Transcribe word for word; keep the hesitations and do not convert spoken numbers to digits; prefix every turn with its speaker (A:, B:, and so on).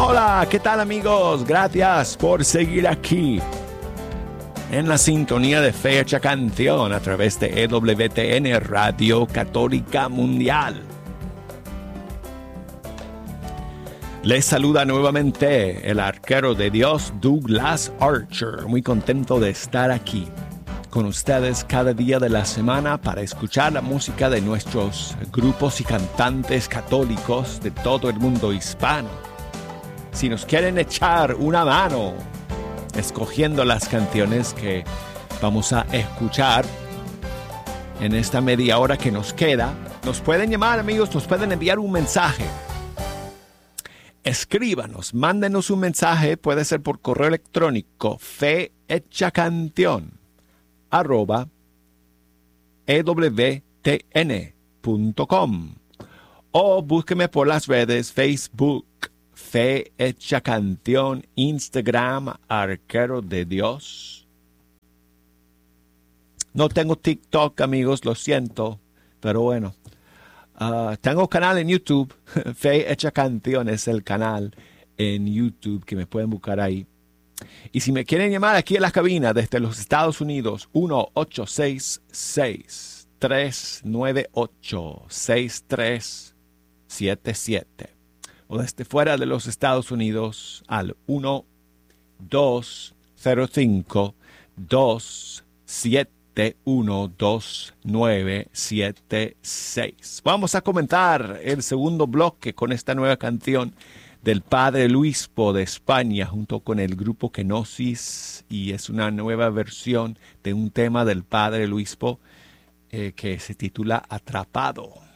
A: Hola, ¿qué tal amigos? Gracias por seguir aquí en la sintonía de Fecha Canción a través de E W T N Radio Católica Mundial. Les saluda nuevamente el arquero de Dios Douglas Archer. Muy contento de estar aquí con ustedes cada día de la semana para escuchar la música de nuestros grupos y cantantes católicos de todo el mundo hispano. Si nos quieren echar una mano escogiendo las canciones que vamos a escuchar en esta media hora que nos queda, nos pueden llamar, amigos, nos pueden enviar un mensaje. Escríbanos, mándenos un mensaje, puede ser por correo electrónico fehechacanción arroba ewtn punto com o búsqueme por las redes Facebook Fe Hecha Canción, Instagram Arquero de Dios. No tengo TikTok, amigos, lo siento, pero bueno. Uh, tengo canal en YouTube, Fe Hecha Canción es el canal en YouTube que me pueden buscar ahí. Y si me quieren llamar aquí en la cabina desde los Estados Unidos, uno ocho seis seis, tres nueve ocho, seis tres siete siete. O desde fuera de los Estados Unidos al uno dos cero cinco, dos siete uno, dos nueve siete seis. Vamos a comentar el segundo bloque con esta nueva canción del Padre Luispo de España junto con el grupo Kenosis, y es una nueva versión de un tema del Padre Luispo eh, que se titula Atrapado.